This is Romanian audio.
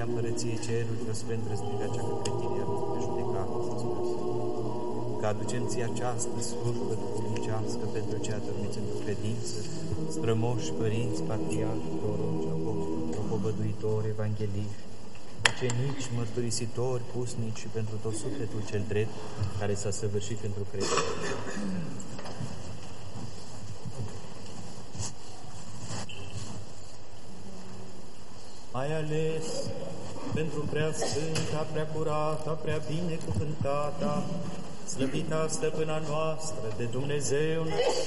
puterea Împărăției Cerurilor spre îndrăznirea cea către tine, iar spre judecată să spus. Că aducem ție această slujbă duhovnicească pentru cei adormiți într-o credință, strămoși, părinți, patriarhi, proroci, apostoli, propovăduitori, evangheliști, ucenici, mărturisitori, pusnici și pentru tot sufletul cel drept care s-a săvârșit pentru credință. Ai ales pentru prea sfânta, prea curata, prea binecuvântata, slăvita stăpâna noastră de Dumnezeu